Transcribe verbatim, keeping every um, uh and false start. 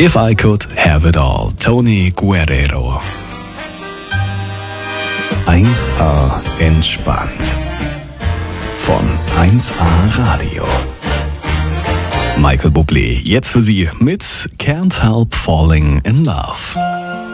If I Could Have It All, Tony Guerrero. eins A entspannt. Von eins A Radio. Michael Bublé, jetzt für Sie mit Can't Help Falling in Love.